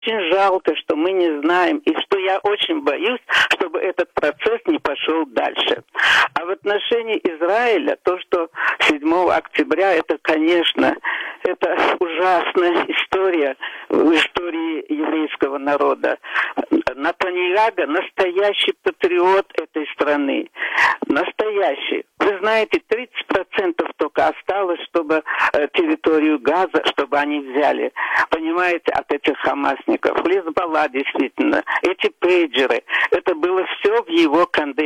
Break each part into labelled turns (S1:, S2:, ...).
S1: очень жалко, что мы не знаем, и что я очень боюсь, чтобы этот процесс не пошел дальше. А в отношении Израиля, то, что 7 октября, это, конечно, это ужасная история в истории еврейского народа. Нетаньяху настоящий патриот этой страны. Настоящий. Вы знаете, 30% только осталось, чтобы территорию Газа, чтобы они взяли. Понимаете, от этих хамасников. Хизбалла, действительно. Эти пейджеры. Это было все в его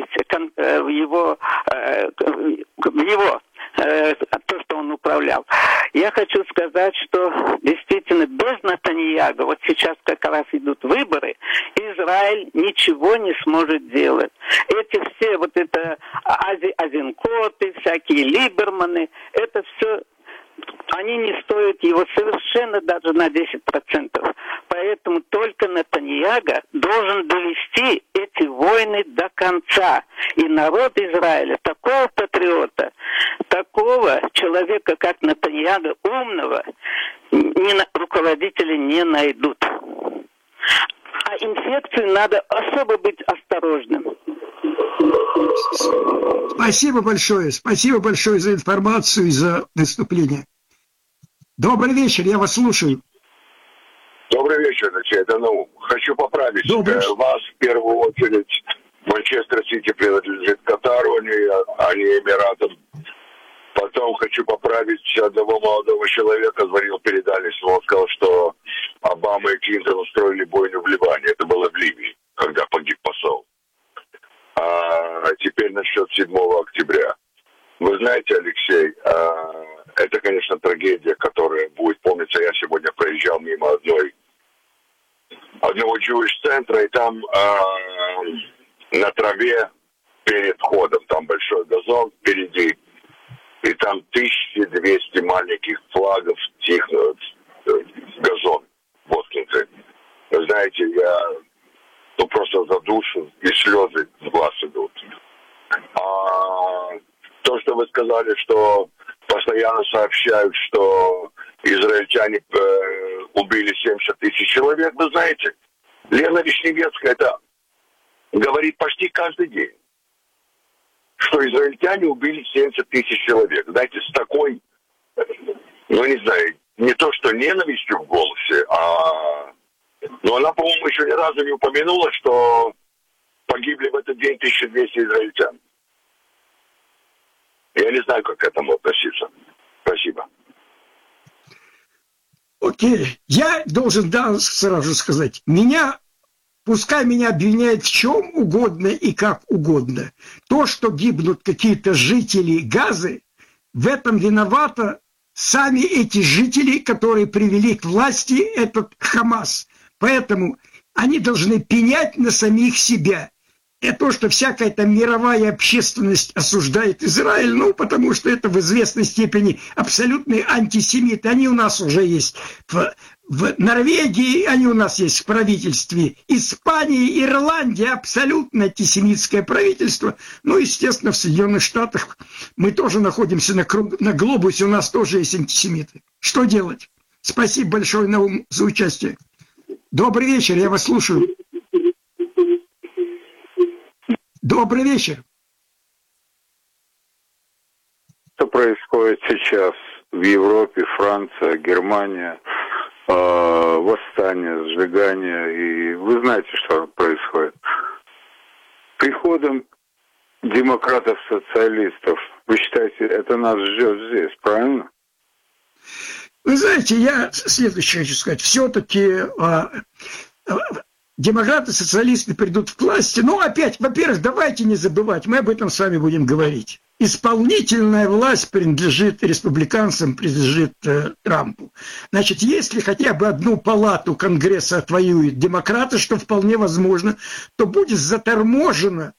S1: то, что он управлял. Я хочу сказать, что действительно без Нетаньяху, вот сейчас как раз идут выборы, Израиль ничего не сможет делать. Эти все, вот это Азинкоты, всякие Либерманы, это все, они не стоят его совершенно даже на 10%. Поэтому только Нетаньяху должен довести эти войны до конца. И народ Израиля, такого патриота, такого человека, как Нетаньяху, умного, руководители не найдут. А инфекции надо особо быть осторожным.
S2: Спасибо большое за информацию и за выступление. Добрый вечер, я вас слушаю.
S3: Добрый вечер, Алексей, это Наум. Хочу поправить вас в первую очередь. Манчестер Сити принадлежит Катару, а не Эмиратам. Потом хочу поправить одного молодого человека, звонил, передались, он сказал, что Обама и Клинтон устроили бойню в Ливане. Это было в Ливии, когда погиб посол. А теперь насчет 7 октября. Вы знаете, Алексей, это, конечно, трагедия, которая будет помниться. Я сегодня проезжал мимо одного Jewish-центра, и там на траве перед входом, там большой газон впереди, и там 1200 маленьких флагов тихнут в газон воткнуты. Вы знаете, я просто задушен, и слезы с глаз идут. То, что вы сказали, что постоянно сообщают, что израильтяне убили 70 тысяч человек, вы знаете, Лена Вишневецкая это говорит почти каждый день, что израильтяне убили 70 тысяч человек. Знаете, с такой, не знаю, не то что ненавистью в голосе, но она, по-моему, еще ни разу не упомянула, что погибли в этот день 1200 израильтян. Я не знаю, как к этому относиться. Спасибо.
S2: Окей. Я должен сразу сказать. Пускай меня обвиняют в чем угодно и как угодно. То, что гибнут какие-то жители Газы, в этом виноваты сами эти жители, которые привели к власти этот Хамас. Поэтому они должны пенять на самих себя. И то, что всякая там мировая общественность осуждает Израиль, потому что это в известной степени абсолютные антисемиты. Они у нас уже есть в Норвегии, они у нас есть в правительстве Испании, Ирландии, абсолютно антисемитское правительство. Естественно, в Соединенных Штатах мы тоже находимся на глобусе, у нас тоже есть антисемиты. Что делать? Спасибо большое, Наум, за участие. Добрый вечер, я вас слушаю. Добрый вечер.
S4: Что происходит сейчас в Европе, Франция, Германия, восстание, сжигание, и вы знаете, что происходит. Приходом демократов-социалистов, вы считаете, это нас ждет здесь, правильно?
S2: Вы знаете, я следующее хочу сказать. Все-таки демократы, социалисты придут к власти. Опять, во-первых, давайте не забывать, мы об этом с вами будем говорить. Исполнительная власть принадлежит республиканцам, принадлежит Трампу. Значит, если хотя бы одну палату Конгресса отвоюют демократы, что вполне возможно, то будет заторможен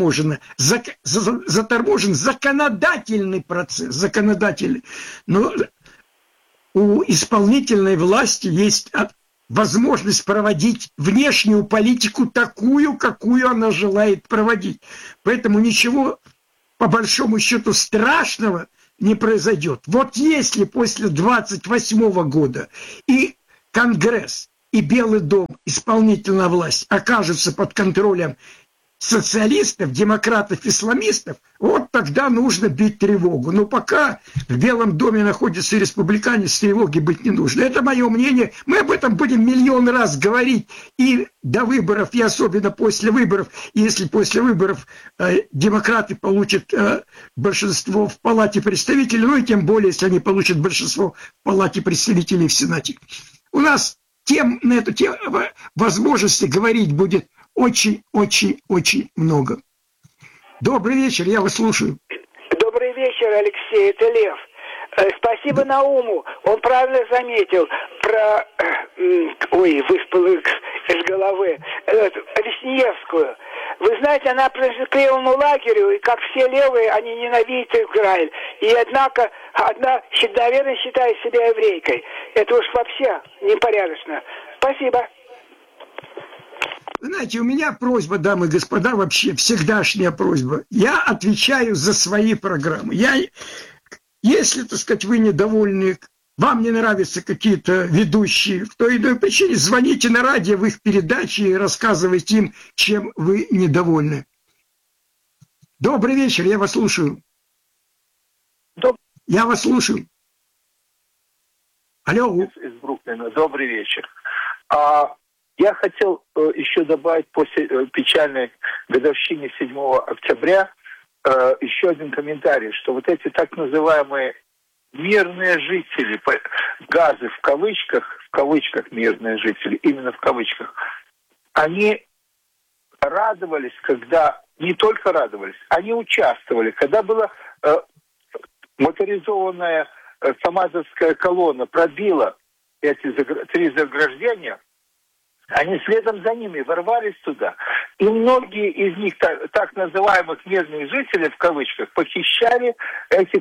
S2: законодательный процесс. Законодательный. Но у исполнительной власти есть возможность проводить внешнюю политику такую, какую она желает проводить. Поэтому ничего, по большому счету, страшного не произойдет. Вот если после 28 года и Конгресс и Белый дом, исполнительная власть, окажутся под контролем социалистов, демократов, исламистов, вот тогда нужно бить тревогу. Но пока в Белом доме находится республиканец, тревоги быть не нужно. Это мое мнение. Мы об этом будем миллион раз говорить и до выборов, и особенно после выборов. И если после выборов демократы получат большинство в Палате представителей, ну и тем более, если они получат большинство в Палате представителей в Сенате. У нас на эту тему возможности говорить будет очень-очень-очень много. Добрый вечер, я вас слушаю.
S5: Добрый вечер, Алексей, это Лев. Спасибо Науму, он правильно заметил про... выспал из головы. Вишневскую. Вы знаете, она принадлежит к левому лагерю, и как все левые, они ненавидят Израиль. И однако, наверное, считает себя еврейкой. Это уж вообще непорядочно. Спасибо.
S2: Знаете, у меня просьба, дамы и господа, вообще всегдашняя просьба. Я отвечаю за свои программы. Если, так сказать, вы недовольны, вам не нравятся какие-то ведущие, в той или иной причине, звоните на радио в их передачи и рассказывайте им, чем вы недовольны. Добрый вечер, я вас слушаю. Я вас слушаю. Алло.
S6: Из Бруклина. Добрый вечер. Я хотел еще добавить после печальной годовщины 7 октября еще один комментарий, что вот эти так называемые мирные жители, газы в кавычках мирные жители, именно в кавычках, они радовались, когда, не только радовались, они участвовали, когда была моторизованная самазовская колонна пробила эти 3 заграждения, они следом за ними ворвались туда. И многие из них, так называемых мирных жителей, в кавычках, похищали этих,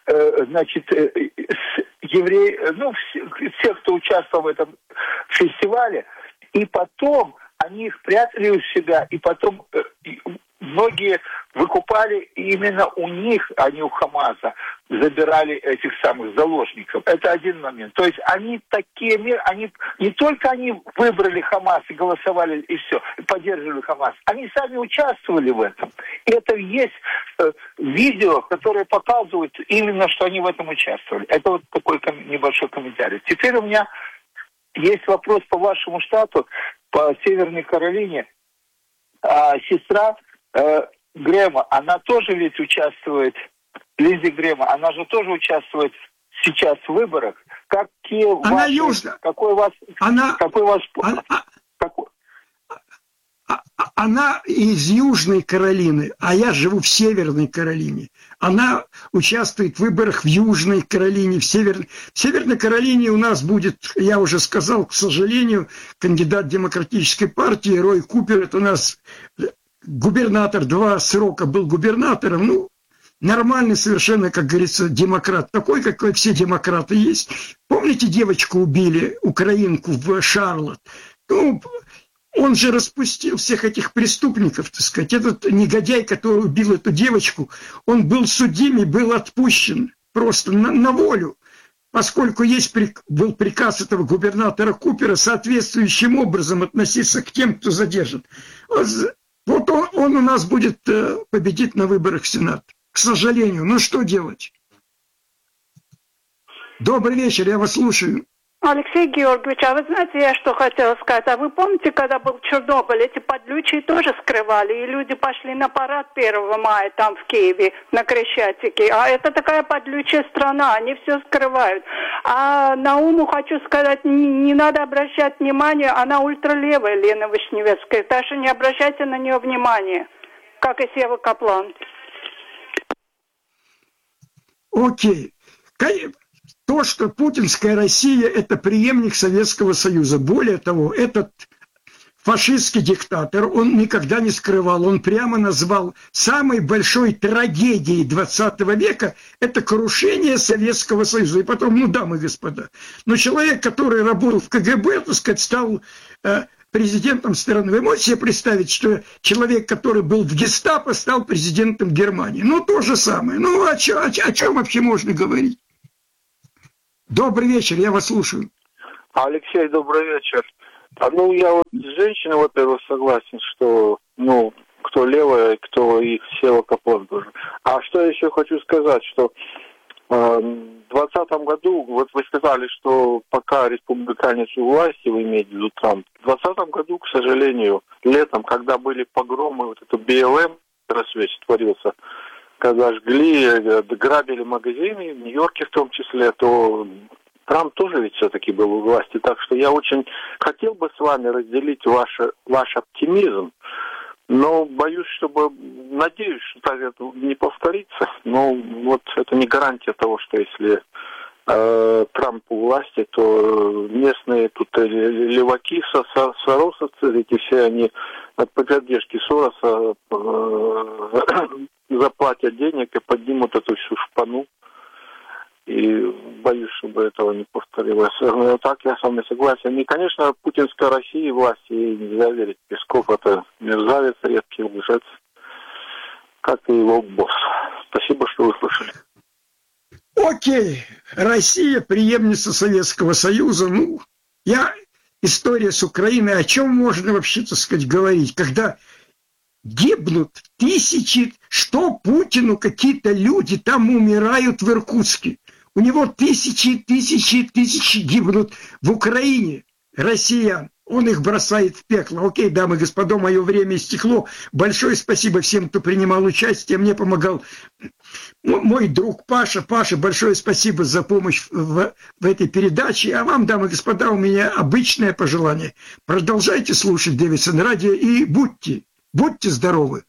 S6: евреев, всех, кто участвовал в этом фестивале. И потом они их прятали у себя, и потом многие выкупали именно у них, а не у Хамаса, забирали этих самых заложников. Это один момент. То есть они не только они выбрали Хамас и голосовали, и все, и поддерживали Хамас, они сами участвовали в этом. И это есть видео, которое показывает именно, что они в этом участвовали. Это вот такой небольшой комментарий. Теперь у меня есть вопрос по вашему штату, по Северной Каролине. Сестра Грэма, она тоже ведь участвует, Линдзи Грэма, она же тоже участвует сейчас в выборах.
S2: Она южная. Она из Южной Каролины, а я живу в Северной Каролине. Она участвует в выборах в Южной Каролине, в Северной Каролине у нас будет, я уже сказал, к сожалению, кандидат Демократической партии Рой Купер, это у нас губернатор, 2 срока был губернатором, нормальный совершенно, как говорится, демократ, такой, какой все демократы есть. Помните, девочку убили, украинку, в Шарлотт? Он же распустил всех этих преступников, так сказать. Этот негодяй, который убил эту девочку, он был судим и был отпущен просто на волю, поскольку был приказ этого губернатора Купера соответствующим образом относиться к тем, кто задержан. Вот он у нас будет победить на выборах в Сенат. К сожалению. Что делать? Добрый вечер, я вас слушаю.
S7: Алексей Георгиевич, а вы знаете, я что хотела сказать? А вы помните, когда был Чернобыль, эти подлючие тоже скрывали, и люди пошли на парад 1 мая там в Киеве, на Крещатике. А это такая подлючая страна, они все скрывают. А Науму хочу сказать, не надо обращать внимание, она ультралевая, Лена Вишневецкая, так что не обращайте на нее внимания, как и Сева Каплан.
S2: Окей. То, что путинская Россия – это преемник Советского Союза. Более того, этот фашистский диктатор, он никогда не скрывал, он прямо назвал самой большой трагедией 20 века – это крушение Советского Союза. И потом, дамы и господа, человек, который работал в КГБ, так сказать, стал президентом страны. Вы можете себе представить, что человек, который был в гестапо, стал президентом Германии? То же самое. О чем вообще можно говорить? Добрый вечер, я вас слушаю.
S8: Алексей, добрый вечер. Я вот с женщиной, во-первых, согласен, что, кто левая, кто их села капот тоже. А что я еще хочу сказать, что в 2020 году, вот вы сказали, что пока республиканец у власти, вы имеете в виду Трамп, в 2020 году, к сожалению, летом, когда были погромы, вот это БЛМ, рассвет творился, когда жгли, грабили магазины, в Нью-Йорке в том числе, то Трамп тоже ведь все-таки был у власти. Так что я очень хотел бы с вами разделить ваш оптимизм, но боюсь, надеюсь, что это не повторится. Но вот это не гарантия того, что если Трамп у власти, то местные тут леваки, соросовцы, эти все они от поддержки Сороса заплатят денег и поднимут эту всю шпану. И боюсь, чтобы этого не повторилось. Так я с вами согласен. И, конечно, путинской России власти нельзя верить. Песков — это мерзавец, редкий лжец, как и его босс. Спасибо, что вы слушали.
S2: Окей. Россия преемница Советского Союза. История с Украиной, о чем можно вообще, так сказать, говорить, когда гибнут тысячи, что Путину какие-то люди там умирают в Иркутске. У него тысячи гибнут в Украине, россиян. Он их бросает в пекло. Окей, дамы и господа, мое время истекло. Большое спасибо всем, кто принимал участие. Мне помогал мой друг Паша. Паша, большое спасибо за помощь в этой передаче. А вам, дамы и господа, у меня обычное пожелание. Продолжайте слушать Дэвидсон радио и будьте здоровы.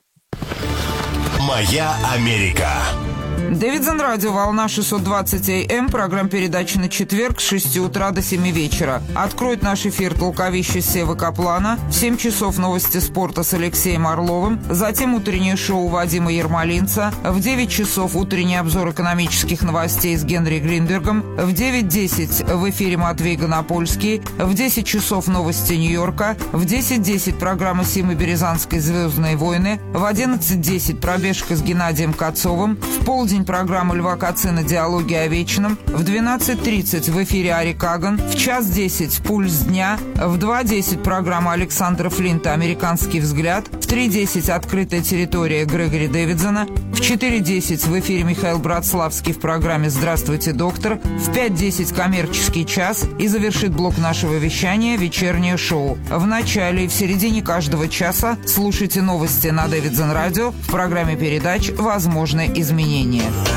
S9: Моя Америка.
S10: Дэвидсон радио, волна 620 АМ, программа передачи на четверг с 6 утра до 7 вечера. Откроет наш эфир толковище Севы Каплана, в 7 часов новости спорта с Алексеем Орловым, затем утреннее шоу Вадима Ермолинца, в 9 часов утренний обзор экономических новостей с Генри Гринбергом, в 9:10 в эфире Матвей Гонопольский, в 10 часов новости Нью-Йорка, в 10:10 программа Симы Березанской «Звездные войны», в 11:10 пробежка с Геннадием Кацовым, в полдень программа Льва Кацина «Диалоги о вечном», в 12:30 в эфире Ари Каган, в 1:10 «Пульс дня», в 2:10 программа Александра Флинта «Американский взгляд», в 3:10 «Открытая территория» Грегори Дэвидсона, в 4:10 в эфире Михаил Братславский в программе «Здравствуйте, доктор», в 5:10 «Коммерческий час» и завершит блок нашего вещания «Вечернее шоу». В начале и в середине каждого часа слушайте новости на Дэвидсон радио в программе передач «Возможны изменения».